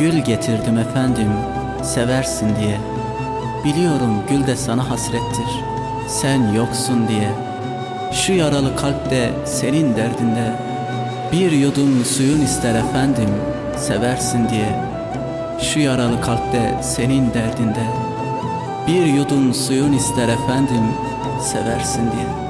Gül getirdim efendim, seversin diye. Biliyorum gül de sana hasrettir, sen yoksun diye. Şu yaralı kalp de senin derdinde, bir yudum suyun ister efendim, seversin diye. Şu yaralı kalp de senin derdinde, bir yudum suyun ister efendim, seversin diye.